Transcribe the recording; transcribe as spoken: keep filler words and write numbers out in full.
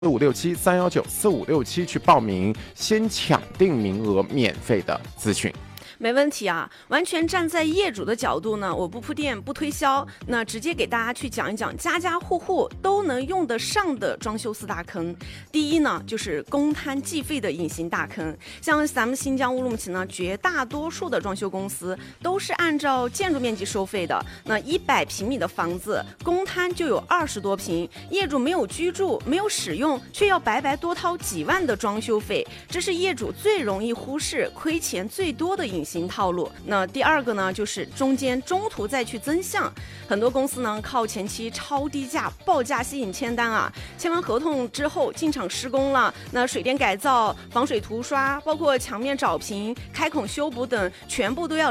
四五六七三幺九四五六七去报名，先抢定名额，免费的咨询。 没问题啊，完全站在业主的角度呢，我不铺垫不推销，那直接给大家去讲一讲家家户户都能用得上的装修四大坑。第一呢，就是公摊计费的隐形大坑。像咱们新疆乌鲁木齐呢，绝大多数的装修公司都是按照建筑面积收费的。那一百平米的房子，公摊就有二十多平，业主没有居住，没有使用，却要白白多掏几万的装修费，这是业主最容易忽视、亏钱最多的隐形型套路。那第二个呢，就是中间中途再去增项，很多公司呢靠前期超低价报价吸引签单啊，签完合同之后进场施工了，那水电改造、防水涂刷，包括墙面找平、开孔修补等，全部都要